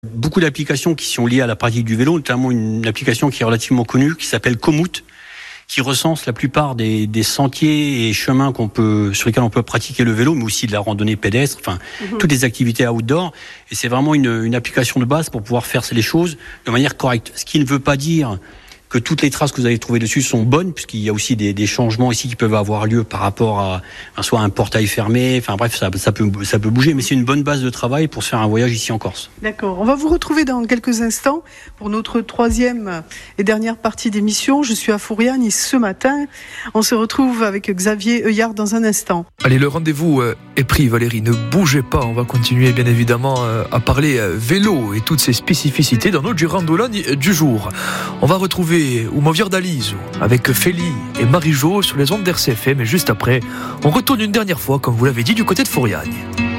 Beaucoup d'applications qui sont liées à la pratique du vélo, notamment une application qui est relativement connue, qui s'appelle Komoot, qui recense la plupart des sentiers et chemins sur lesquels on peut pratiquer le vélo, mais aussi de la randonnée pédestre, toutes les activités outdoor. Et c'est vraiment une application de base pour pouvoir faire les choses de manière correcte. Ce qui ne veut pas dire que toutes les traces que vous allez trouver dessus sont bonnes, puisqu'il y a aussi des changements ici qui peuvent avoir lieu par rapport à soit un portail fermé, enfin bref, ça peut bouger, mais c'est une bonne base de travail pour se faire un voyage ici en Corse. D'accord, on va vous retrouver dans quelques instants pour notre troisième et dernière partie d'émission. Je suis à Fouriane et ce matin, on se retrouve avec Xavier Heuillard dans un instant. Allez, le rendez-vous est pris, Valérie, ne bougez pas, on va continuer bien évidemment à parler vélo et toutes ses spécificités dans notre Girandolone du jour. On va retrouver Oumovier d'Alizou avec Félie et Marie-Jo sur les ondes d'RCFM, et juste après, on retourne une dernière fois, comme vous l'avez dit, du côté de Fouriane.